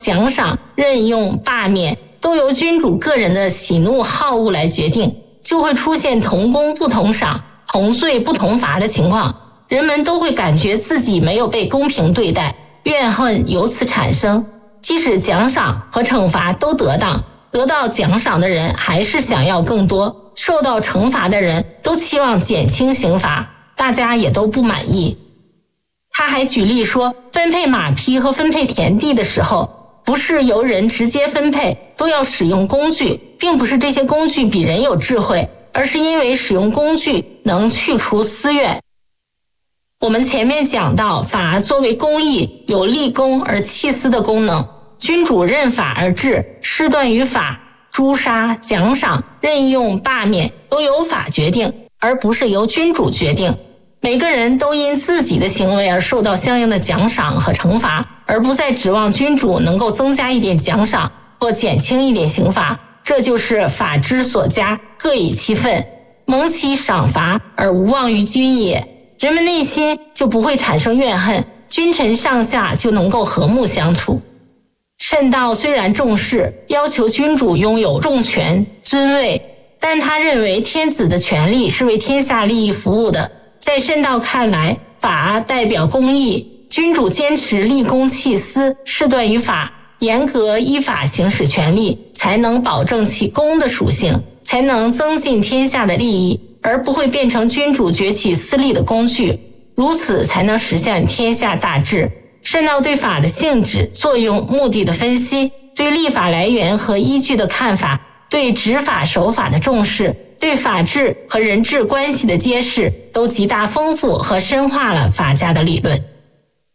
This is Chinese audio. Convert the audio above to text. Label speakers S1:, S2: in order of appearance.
S1: 奖赏、任用、罢免都由君主个人的喜怒好恶来决定，就会出现同功不同赏、同罪不同罚的情况。人们都会感觉自己没有被公平对待，怨恨由此产生。即使奖赏和惩罚都得当，得到奖赏的人还是想要更多，受到惩罚的人都期望减轻刑罚，大家也都不满意。他还举例说，分配马匹和分配田地的时候，不是由人直接分配，都要使用工具，并不是这些工具比人有智慧，而是因为使用工具能去除私怨。我们前面讲到，法作为公义，有立功而弃私的功能。君主任法而治，事断于法，诛杀、奖赏、任用、罢免都由法决定，而不是由君主决定。每个人都因自己的行为而受到相应的奖赏和惩罚，而不再指望君主能够增加一点奖赏或减轻一点刑罚。这就是法之所加，各以其分，蒙其赏罚而无忘于君也。人们内心就不会产生怨恨，君臣上下就能够和睦相处。慎道虽然重视，要求君主拥有重权尊位，但他认为天子的权力是为天下利益服务的。在慎道看来，法代表公义，君主坚持立功弃私，事断于法，严格依法行使权力，才能保证其公的属性，才能增进天下的利益，而不会变成君主崛起私利的工具，如此才能实现天下大治。慎道对法的性质、作用、目的的分析，对立法来源和依据的看法，对执法守法的重视，对法治和人治关系的揭示，都极大丰富和深化了法家的理论。